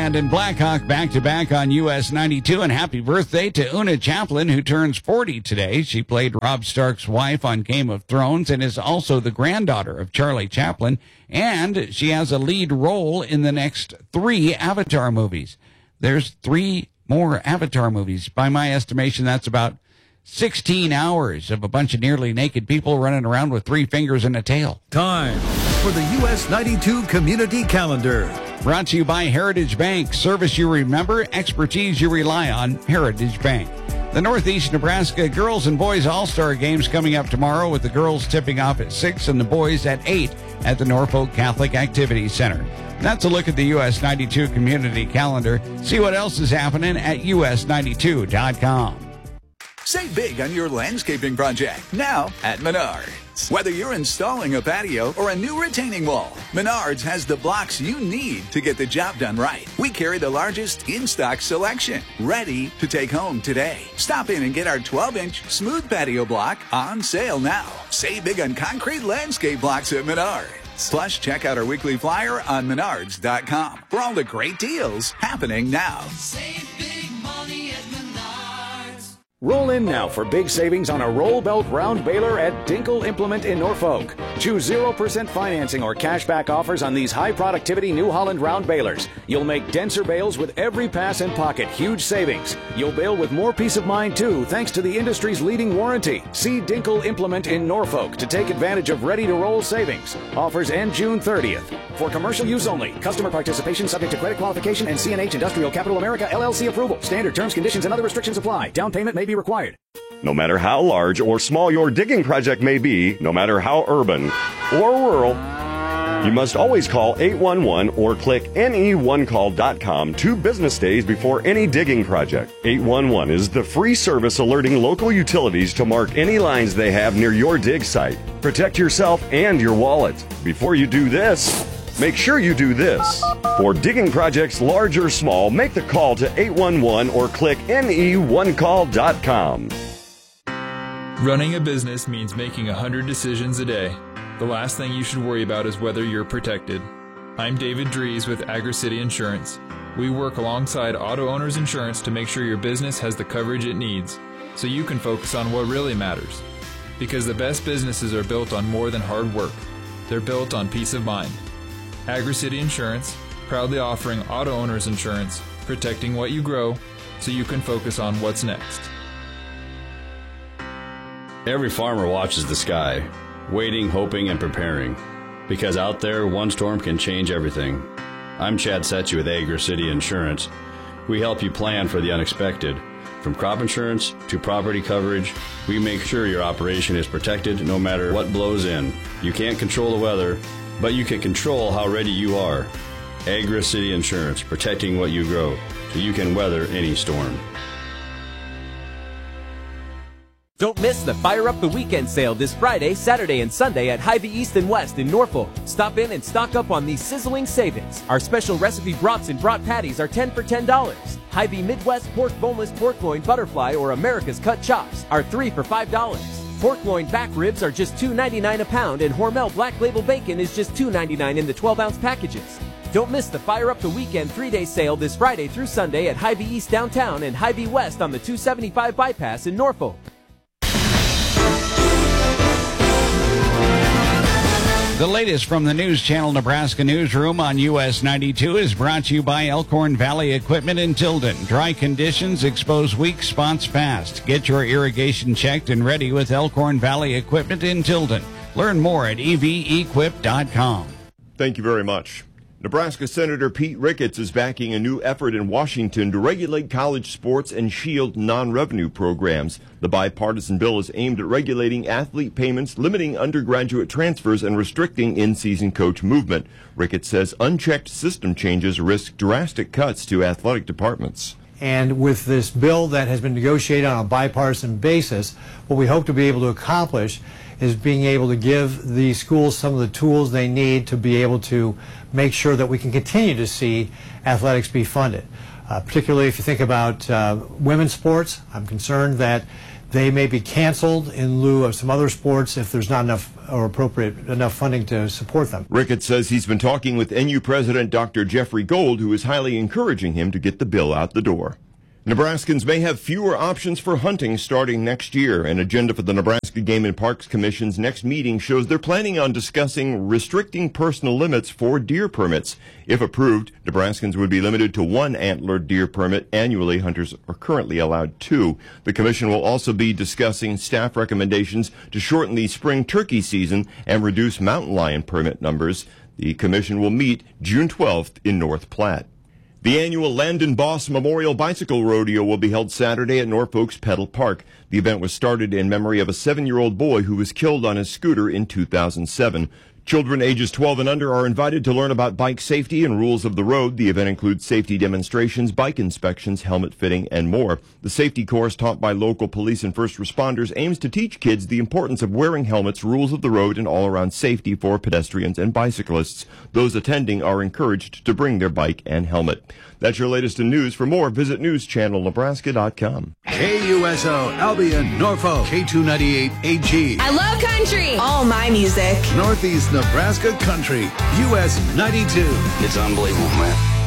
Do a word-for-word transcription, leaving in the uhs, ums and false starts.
Band and Blackhawk back-to-back on U S ninety-two. And happy birthday to Una Chaplin, who turns forty today. She played Robb Stark's wife on Game of Thrones and is also the granddaughter of Charlie Chaplin. And she has a lead role in the next three Avatar movies. There's three more Avatar movies. By my estimation, that's about sixteen hours of a bunch of nearly naked people running around with three fingers and a tail. Time for the U S ninety-two Community Calendar. Brought to you by Heritage Bank. Service you remember, expertise you rely on. Heritage Bank. The Northeast Nebraska Girls and Boys All-Star Games coming up tomorrow, with the girls tipping off at six and the boys at eight at the Norfolk Catholic Activity Center. That's a look at the U S ninety-two Community Calendar. See what else is happening at U S ninety-two dot com. Save big on your landscaping project now at Menards. Whether you're installing a patio or a new retaining wall, Menards has the blocks you need to get the job done right. We carry the largest in-stock selection, ready to take home today. Stop in and get our twelve inch smooth patio block on sale now. Save big on concrete landscape blocks at Menards. Plus, check out our weekly flyer on menards dot com for all the great deals happening now. Save big money at Menards. Roll in now for big savings on a roll belt round baler at Dinkle Implement in Norfolk. Choose zero percent financing or cashback offers on these high productivity New Holland round balers. You'll make denser bales with every pass and pocket. Huge savings. You'll bale with more peace of mind too, thanks to the industry's leading warranty. See Dinkle Implement in Norfolk to take advantage of ready to roll savings. Offers end June thirtieth. For commercial use only. Customer participation subject to credit qualification and C and H Industrial Capital America L L C approval. Standard terms, conditions, and other restrictions apply. Down payment may be required. No matter how large or small your digging project may be, no matter how urban or rural, you must always call eight one one or click N E one call dot com two business days before any digging project. eight one one is the free service alerting local utilities to mark any lines they have near your dig site. Protect yourself and your wallet. Before you do this, make sure you do this. For digging projects large or small, make the call to eight one one or click N E one call dot com. Running a business means making one hundred decisions a day. The last thing you should worry about is whether you're protected. I'm David Dries with AgriCity Insurance. We work alongside Auto Owners Insurance to make sure your business has the coverage it needs, so you can focus on what really matters. Because the best businesses are built on more than hard work. They're built on peace of mind. AgriCity Insurance, proudly offering auto owners insurance, protecting what you grow so you can focus on what's next. Every farmer watches the sky, waiting, hoping, and preparing, because out there, one storm can change everything. I'm Chad Setchy with AgriCity Insurance. We help you plan for the unexpected. From crop insurance to property coverage, we make sure your operation is protected no matter what blows in. You can't control the weather, but you can control how ready you are. AgriCity Insurance, protecting what you grow so you can weather any storm. Don't miss the Fire Up the Weekend sale this Friday, Saturday, and Sunday at Hy-Vee East and West in Norfolk. Stop in and stock up on these sizzling savings. Our special recipe brats and brat patties are ten for ten dollars. Hy-Vee Midwest Pork Boneless Pork Loin Butterfly or America's Cut Chops are three for five dollars. Pork loin back ribs are just two ninety-nine a pound, and Hormel Black Label Bacon is just two ninety-nine in the twelve ounce packages. Don't miss the Fire Up the Weekend three-day sale this Friday through Sunday at Hy-Vee East downtown and Hy-Vee West on the two seventy-five bypass in Norfolk. The latest from the News Channel Nebraska newsroom on U S ninety-two is brought to you by Elkhorn Valley Equipment in Tilden. Dry conditions expose weak spots fast. Get your irrigation checked and ready with Elkhorn Valley Equipment in Tilden. Learn more at E V equip dot com. Thank you very much. Nebraska Senator Pete Ricketts is backing a new effort in Washington to regulate college sports and shield non-revenue programs. The bipartisan bill is aimed at regulating athlete payments, limiting undergraduate transfers, and restricting in-season coach movement. Ricketts says unchecked system changes risk drastic cuts to athletic departments. And with this bill that has been negotiated on a bipartisan basis, what we hope to be able to accomplish is being able to give the schools some of the tools they need to be able to make sure that we can continue to see athletics be funded. Uh, particularly if you think about uh, women's sports, I'm concerned that They may be canceled in lieu of some other sports if there's not enough or appropriate enough funding to support them. Ricketts says he's been talking with N U President Doctor Jeffrey Gold, who is highly encouraging him to get the bill out the door. Nebraskans may have fewer options for hunting starting next year. An agenda for the Nebraska Game and Parks Commission's next meeting shows they're planning on discussing restricting personal limits for deer permits. If approved, Nebraskans would be limited to one antlered deer permit annually. Hunters are currently allowed two. The commission will also be discussing staff recommendations to shorten the spring turkey season and reduce mountain lion permit numbers. The commission will meet June twelfth in North Platte. The annual Landon Boss Memorial Bicycle Rodeo will be held Saturday at Norfolk's Pedal Park. The event was started in memory of a seven-year-old boy who was killed on his scooter in two thousand seven. Children ages twelve and under are invited to learn about bike safety and rules of the road. The event includes safety demonstrations, bike inspections, helmet fitting, and more. The safety course taught by local police and first responders aims to teach kids the importance of wearing helmets, rules of the road, and all-around safety for pedestrians and bicyclists. Those attending are encouraged to bring their bike and helmet. That's your latest in news. For more, visit news channel nebraska dot com. K U S O, Albion, Norfolk, K two ninety-eight A G. I love country. All my music. Northeast Nebraska Country, U S ninety-two. It's unbelievable, man.